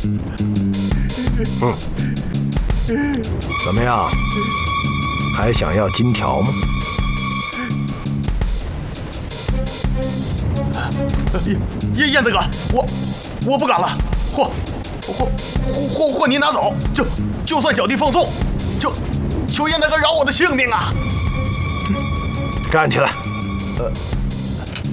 怎么样？还想要金条吗？ 燕子哥，我不敢了，或您拿走，就算小弟奉送，求燕大哥饶我的性命啊！ 站起来。